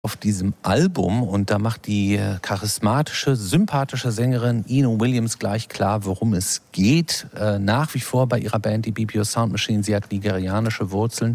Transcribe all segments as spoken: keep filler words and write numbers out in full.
auf diesem Album und da macht die charismatische, sympathische Sängerin Eno Williams gleich klar, worum es geht. Äh, nach wie vor bei ihrer Band Ibibio Sound Machine. Sie hat nigerianische Wurzeln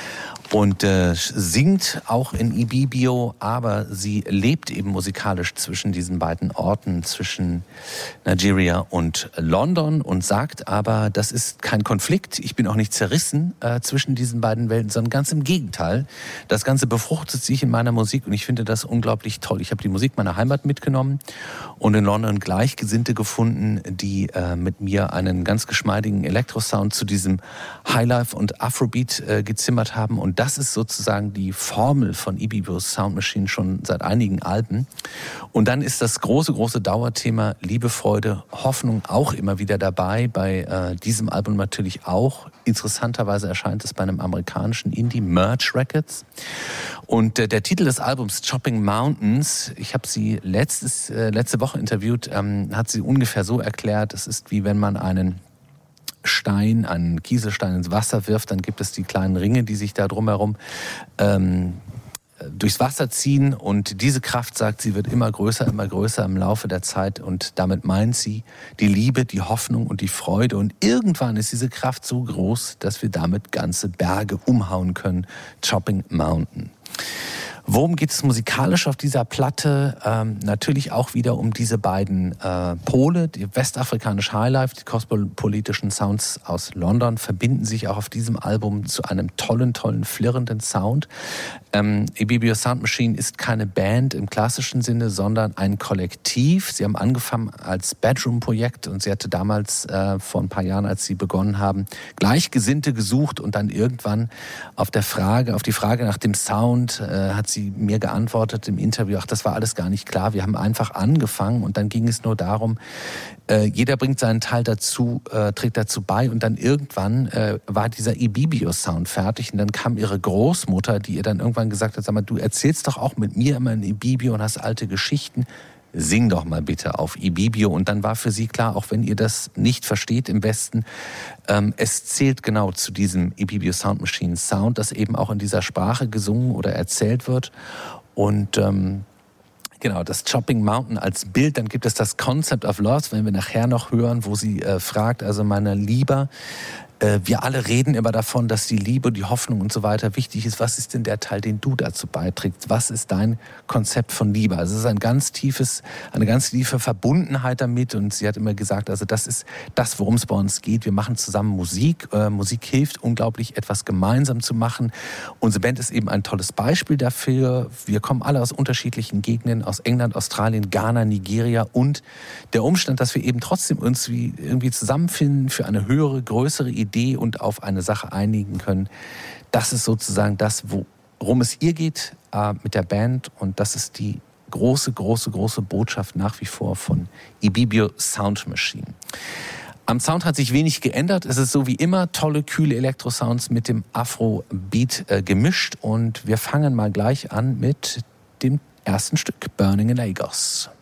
und äh, singt auch in Ibibio, aber sie lebt eben musikalisch zwischen diesen beiden Orten, zwischen Nigeria und London und sagt aber, das ist kein Konflikt, ich bin auch nicht zerrissen äh, zwischen diesen beiden Welten, sondern ganz im Gegenteil. Das Ganze befruchtet sich in meiner Musik und ich finde das unglaublich toll. Ich habe die Musik meiner Heimat mitgenommen und in London Gleichgesinnte gefunden, die äh, mit mir einen ganz geschmeidigen Elektrosound zu diesem Highlife und Afrobeat äh, gezimmert haben und das ist sozusagen die Formel von Ibibio Sound Machine schon seit einigen Alben. Und dann ist das große, große Dauerthema Liebe, Freude, Hoffnung auch immer wieder dabei. Bei äh, diesem Album natürlich auch. Interessanterweise erscheint es bei einem amerikanischen Indie, Merge Records. Und äh, der Titel des Albums, Chopping Mountains, ich habe sie letztes, äh, letzte Woche interviewt, ähm, hat sie ungefähr so erklärt, es ist wie wenn man einen Stein, einen Kieselstein ins Wasser wirft, dann gibt es die kleinen Ringe, die sich da drumherum ähm, durchs Wasser ziehen und diese Kraft, sagt sie, wird immer größer, immer größer im Laufe der Zeit und damit meint sie die Liebe, die Hoffnung und die Freude und irgendwann ist diese Kraft so groß, dass wir damit ganze Berge umhauen können. Chopping Mountain. Worum geht es musikalisch auf dieser Platte? Ähm, natürlich auch wieder um diese beiden äh, Pole, die westafrikanische Highlife, die kosmopolitischen Sounds aus London verbinden sich auch auf diesem Album zu einem tollen, tollen, flirrenden Sound. Ähm, Ibibio Sound Machine ist keine Band im klassischen Sinne, sondern ein Kollektiv. Sie haben angefangen als Bedroom-Projekt und sie hatte damals äh, vor ein paar Jahren, als sie begonnen haben, Gleichgesinnte gesucht und dann irgendwann auf der Frage, auf die Frage nach dem Sound äh, hat sie mir geantwortet im Interview, ach, das war alles gar nicht klar. Wir haben einfach angefangen und dann ging es nur darum, äh, jeder bringt seinen Teil dazu, äh, trägt dazu bei und dann irgendwann äh, war dieser Ibibio-Sound fertig und dann kam ihre Großmutter, die ihr dann irgendwann gesagt hat, sag mal, du erzählst doch auch mit mir immer in Ibibio und hast alte Geschichten. Sing doch mal bitte auf Ibibio. Und dann war für sie klar, auch wenn ihr das nicht versteht im Westen, ähm, es zählt genau zu diesem Ibibio Sound Machine Sound, das eben auch in dieser Sprache gesungen oder erzählt wird. Und ähm, genau, das Chopping Mountain als Bild, dann gibt es das Concept of Loss, wenn wir nachher noch hören, wo sie äh, fragt, also meine Lieber, wir alle reden immer davon, dass die Liebe, die Hoffnung und so weiter wichtig ist. Was ist denn der Teil, den du dazu beiträgst? Was ist dein Konzept von Liebe? Also es ist ein ganz tiefes, eine ganz tiefe Verbundenheit damit. Und sie hat immer gesagt, also das ist das, worum es bei uns geht. Wir machen zusammen Musik. Äh, Musik hilft unglaublich, etwas gemeinsam zu machen. Unsere Band ist eben ein tolles Beispiel dafür. Wir kommen alle aus unterschiedlichen Gegenden, aus England, Australien, Ghana, Nigeria. Und der Umstand, dass wir eben trotzdem uns wie, irgendwie zusammenfinden für eine höhere, größere Idee, und auf eine Sache einigen können. Das ist sozusagen das, worum es ihr geht äh, mit der Band und das ist die große, große, große Botschaft nach wie vor von Ibibio Sound Machine. Am Sound hat sich wenig geändert. Es ist so wie immer tolle, kühle Elektrosounds mit dem Afrobeat äh, gemischt und wir fangen mal gleich an mit dem ersten Stück, Burning in Lagos.